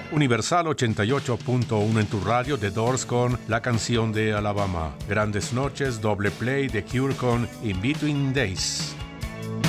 Universal 88.1 en tu radio, The Doors con La canción de Alabama. Grandes noches, doble play, The Cure con In Between Days.